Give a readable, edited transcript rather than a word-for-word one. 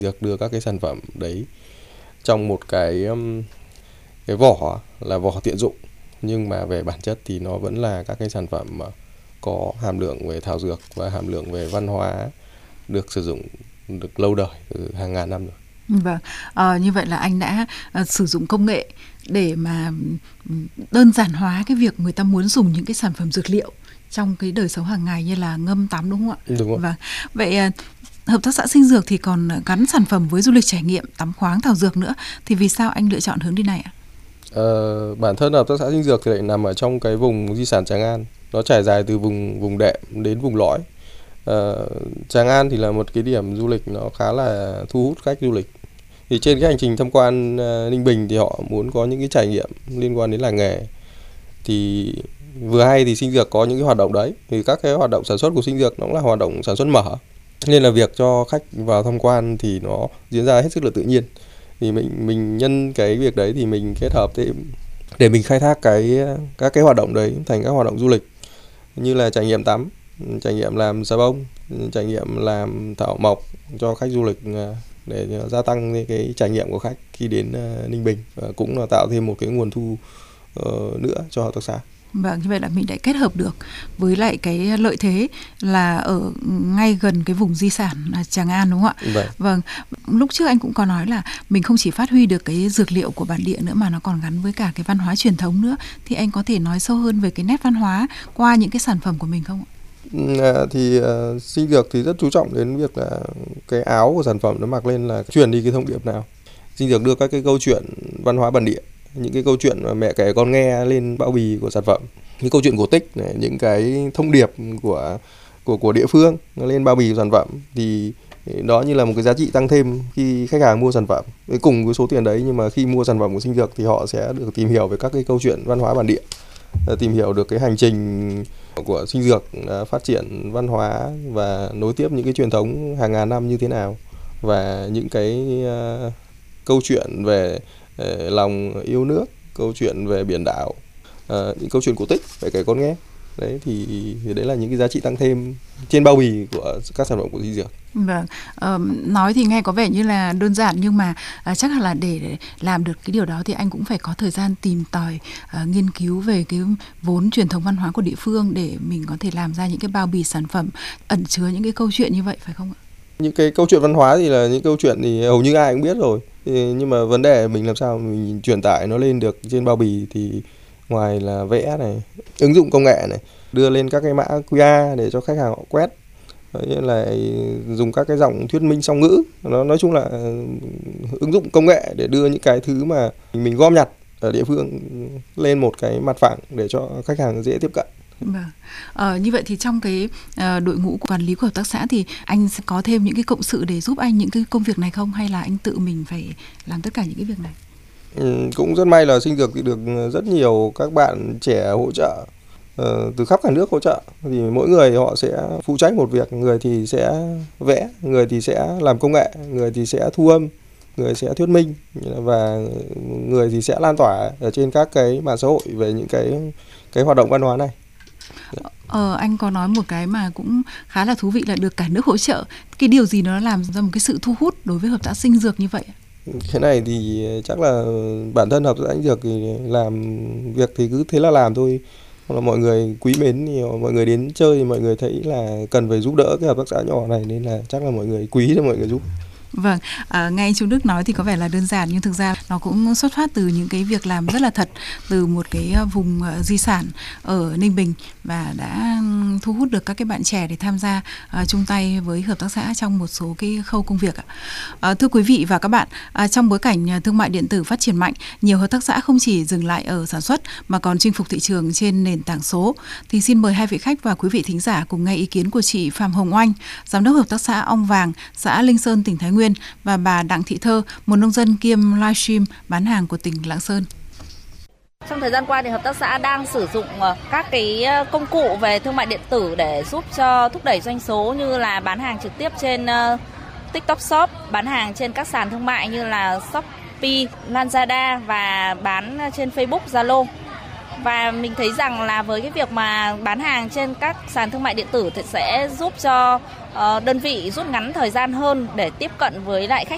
Được đưa các cái sản phẩm đấy trong một cái vỏ là vỏ tiện dụng, nhưng mà về bản chất thì nó vẫn là các cái sản phẩm mà có hàm lượng về thảo dược và hàm lượng về văn hóa, được sử dụng được lâu đời, hàng ngàn năm rồi. Vâng, như vậy là anh đã sử dụng công nghệ để mà đơn giản hóa cái việc người ta muốn dùng những cái sản phẩm dược liệu trong cái đời sống hàng ngày như là ngâm tắm, đúng không ạ? Đúng rồi. Vâng. Vậy hợp tác xã Sinh Dược thì còn gắn sản phẩm với du lịch trải nghiệm, tắm khoáng, thảo dược nữa. Thì vì sao anh lựa chọn hướng đi này ạ? Bản thân hợp tác xã Sinh Dược thì lại nằm ở trong cái vùng di sản Tràng An, nó trải dài từ vùng đệm đến vùng lõi. Tràng An thì là một cái điểm du lịch nó khá là thu hút khách du lịch. Thì trên cái hành trình tham quan Ninh Bình thì họ muốn có những cái trải nghiệm liên quan đến làng nghề. Thì vừa hay thì Sinh Dược có những cái hoạt động đấy. Thì các cái hoạt động sản xuất của Sinh Dược nó cũng là hoạt động sản xuất mở, nên là việc cho khách vào tham quan thì nó diễn ra hết sức là tự nhiên. Thì mình nhân cái việc đấy thì mình kết hợp thêm để mình khai thác các cái hoạt động đấy thành các hoạt động du lịch, như là trải nghiệm tắm, trải nghiệm làm xà bông, trải nghiệm làm thảo mộc cho khách du lịch, để gia tăng cái trải nghiệm của khách khi đến Ninh Bình, và cũng là tạo thêm một cái nguồn thu nữa cho hợp tác xã. Vâng, như vậy là mình đã kết hợp được với lại cái lợi thế là ở ngay gần cái vùng di sản Tràng An, đúng không ạ? Vâng, lúc trước anh cũng có nói là mình không chỉ phát huy được cái dược liệu của bản địa nữa mà nó còn gắn với cả cái văn hóa truyền thống nữa. Thì anh có thể nói sâu hơn về cái nét văn hóa qua những cái sản phẩm của mình không ạ? Sinh Dược thì rất chú trọng đến việc là cái áo của sản phẩm nó mặc lên là truyền đi cái thông điệp nào. Sinh Dược đưa các cái câu chuyện văn hóa bản địa, những cái câu chuyện mà mẹ kể con nghe lên bao bì của sản phẩm, những câu chuyện cổ tích này, những cái thông điệp của địa phương lên bao bì của sản phẩm, thì đó như là một cái giá trị tăng thêm khi khách hàng mua sản phẩm. Cùng với số tiền đấy, nhưng mà khi mua sản phẩm của Sinh Dược thì họ sẽ được tìm hiểu về các cái câu chuyện văn hóa bản địa, tìm hiểu được cái hành trình của Sinh Dược phát triển văn hóa và nối tiếp những cái truyền thống hàng ngàn năm như thế nào, và những cái câu chuyện về lòng yêu nước, câu chuyện về biển đảo, những câu chuyện cổ tích phải kể con nghe. Đấy thì đấy là những cái giá trị tăng thêm trên bao bì của các sản phẩm của Sinh Dược. Vâng, nói thì nghe có vẻ như là đơn giản, nhưng mà chắc là để làm được cái điều đó thì anh cũng phải có thời gian tìm tòi, nghiên cứu về cái vốn truyền thống văn hóa của địa phương để mình có thể làm ra những cái bao bì sản phẩm ẩn chứa những cái câu chuyện như vậy, phải không ạ? Những cái câu chuyện văn hóa thì là những câu chuyện thì hầu như ai cũng biết rồi. Nhưng mà vấn đề mình làm sao mình truyền tải nó lên được trên bao bì, thì ngoài là vẽ này, ứng dụng công nghệ này, đưa lên các cái mã QR để cho khách hàng họ quét, là dùng các cái giọng thuyết minh song ngữ, nó nói chung là ứng dụng công nghệ để đưa những cái thứ mà mình gom nhặt ở địa phương lên một cái mặt phẳng để cho khách hàng dễ tiếp cận. Vâng. Như vậy thì trong cái đội ngũ quản lý của hợp tác xã thì anh sẽ có thêm những cái cộng sự để giúp anh những cái công việc này không, hay là anh tự mình phải làm tất cả những cái việc này? Cũng rất may là Sinh Dược thì được rất nhiều các bạn trẻ hỗ trợ từ khắp cả nước hỗ trợ. Thì mỗi người họ sẽ phụ trách một việc, người thì sẽ vẽ, người thì sẽ làm công nghệ, người thì sẽ thu âm, người sẽ thuyết minh, và người thì sẽ lan tỏa ở trên các cái mạng xã hội về những cái hoạt động văn hóa này. Anh có nói một cái mà cũng khá là thú vị là được cả nước hỗ trợ. Cái điều gì nó làm ra một cái sự thu hút đối với hợp tác Sinh Dược như vậy? Cái này thì chắc là bản thân hợp tác Sinh Dược thì làm việc thì cứ thế là làm thôi. Hoặc là mọi người quý mến thì mọi người đến chơi thì mọi người thấy là cần phải giúp đỡ cái hợp tác xã nhỏ này, nên là chắc là mọi người quý để mọi người giúp. Vâng, nghe anh Trung Đức nói thì có vẻ là đơn giản, nhưng thực ra nó cũng xuất phát từ những cái việc làm rất là thật, từ một cái vùng di sản ở Ninh Bình, và đã thu hút được các cái bạn trẻ để tham gia chung tay với hợp tác xã trong một số cái khâu công việc ạ. Thưa quý vị và các bạn, trong bối cảnh thương mại điện tử phát triển mạnh, nhiều hợp tác xã không chỉ dừng lại ở sản xuất mà còn chinh phục thị trường trên nền tảng số. Thì xin mời hai vị khách và quý vị thính giả cùng nghe ý kiến của chị Phạm Hồng Oanh, giám đốc hợp tác xã Ong Vàng, xã Linh Sơn, tỉnh Thái Nguyên, và bà Đặng Thị Thơ, một nông dân kiêm livestream bán hàng của tỉnh Lạng Sơn. Trong thời gian qua thì hợp tác xã đang sử dụng các cái công cụ về thương mại điện tử để giúp cho thúc đẩy doanh số, như là bán hàng trực tiếp trên TikTok Shop, bán hàng trên các sàn thương mại như là Shopee, Lazada và bán trên Facebook, Zalo. Và mình thấy rằng là với cái việc mà bán hàng trên các sàn thương mại điện tử thì sẽ giúp cho đơn vị rút ngắn thời gian hơn để tiếp cận với lại khách